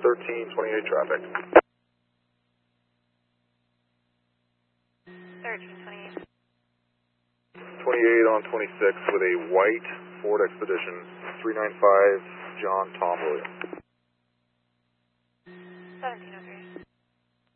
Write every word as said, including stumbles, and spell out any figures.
thirteen twenty-eight traffic. thirteen twenty-eight. twenty-eight on twenty-six with a white Ford Expedition, three nine five, John Tom Williams. seventeen oh three.